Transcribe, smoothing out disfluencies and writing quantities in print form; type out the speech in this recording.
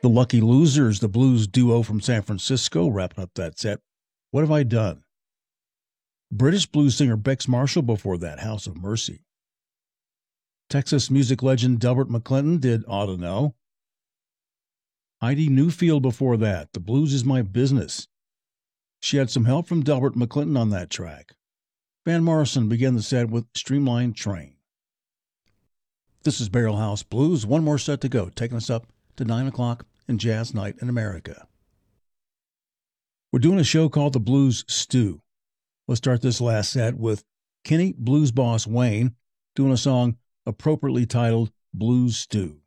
The Lucky Losers, the blues duo from San Francisco, wrapping up that set. What Have I Done? British blues singer Bex Marshall before that, House of Mercy. Texas music legend Delbert McClinton did Ought to Know. Heidi Newfield before that, The Blues Is My Business. She had some help from Delbert McClinton on that track. Van Morrison began the set with Streamlined Train. This is Barrel House Blues. One more set to go, taking us up to 9 o'clock in Jazz Night in America. We're doing a show called The Blues Stew. Let's start this last set with Kenny Blues Boss Wayne doing a song appropriately titled Blues Stew.